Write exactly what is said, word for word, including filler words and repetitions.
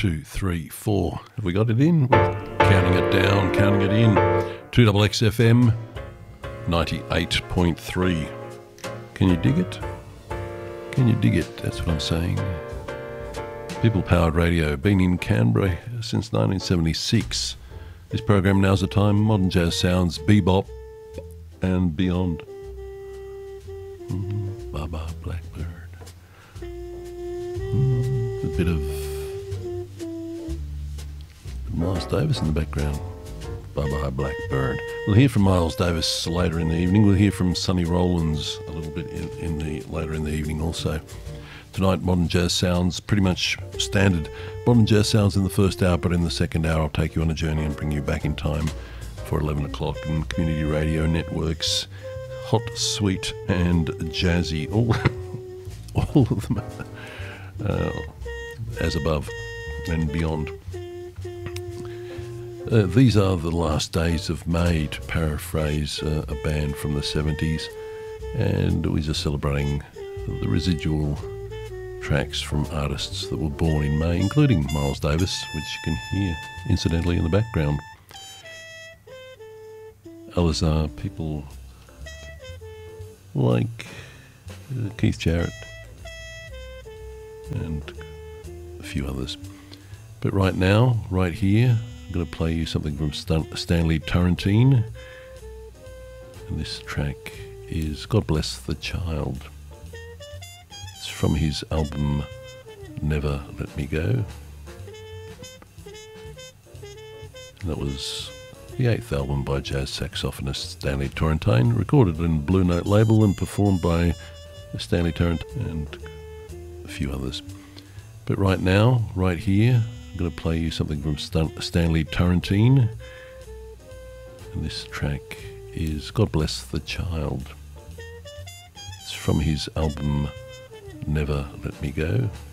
two, three, four. Have we got it in? We're counting it down, counting it in. two X X F M, ninety-eight point three. Can you dig it? Can you dig it? That's what I'm saying. People-powered radio, been in Canberra since nineteen seventy-six. This program, Now's the Time, modern jazz sounds, bebop and beyond. Mm, Baba Blackbird. Mm, a bit of Miles Davis in the background. Baba Blackbird. We'll hear from Miles Davis later in the evening. We'll hear from Sonny Rollins a little bit in, in the later in the evening also. Tonight, modern jazz sounds, pretty much standard modern jazz sounds in the first hour, but in the second hour I'll take you on a journey and bring you back in time for eleven o'clock in Community Radio Networks. Hot, sweet and jazzy. All, all of them uh, as above and beyond. Uh, these are the last days of May, to paraphrase uh, a band from the seventies, and we're just celebrating the residual tracks from artists that were born in May, including Miles Davis, which you can hear incidentally in the background. Others are people like uh, Keith Jarrett and a few others. But right now, right here, I'm going to play you something from Stan- Stanley Turrentine, and this track is God Bless the Child. It's from his album Never Let Me Go, and that was the eighth album by jazz saxophonist Stanley Turrentine, recorded in Blue Note label and performed by Stanley Turrentine and a few others. But right now, right here, I'm going to play you something from Stan- Stanley Turrentine, and this track is God Bless the Child. It's from his album Never Let Me Go.